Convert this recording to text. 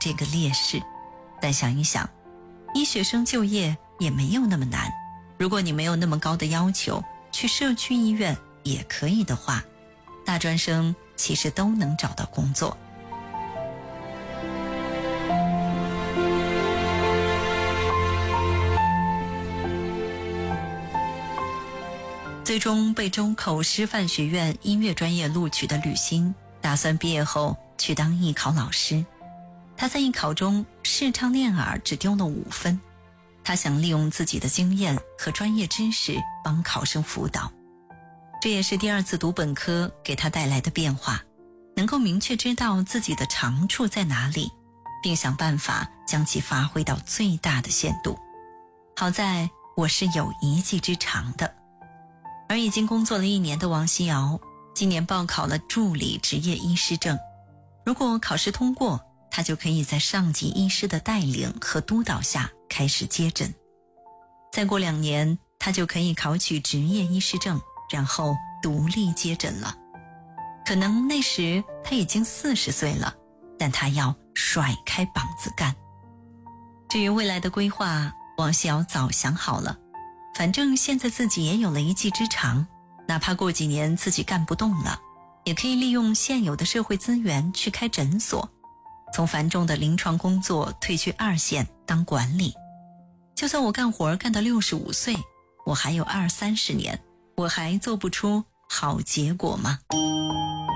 这个劣势。但想一想，医学生就业也没有那么难，如果你没有那么高的要求，去社区医院也可以的话，大专生其实都能找到工作。最终被周口师范学院音乐专业录取的吕欣，打算毕业后去当艺考老师。他在艺考中视唱练耳只丢了5分，他想利用自己的经验和专业知识帮考生辅导。这也是第2次读本科给他带来的变化，能够明确知道自己的长处在哪里，并想办法将其发挥到最大的限度。好在我是有一技之长的。而已经工作了1年的王希瑶，今年报考了助理执业医师证。如果考试通过，他就可以在上级医师的带领和督导下开始接诊。再过2年，他就可以考取执业医师证，然后独立接诊了。可能那时他已经40岁了，但他要甩开膀子干。至于未来的规划，王希瑶早想好了。反正现在自己也有了一技之长，哪怕过几年自己干不动了，也可以利用现有的社会资源去开诊所，从繁重的临床工作退居2线当管理。就算我干活干到65岁，我还有20-30年，我还做不出好结果吗？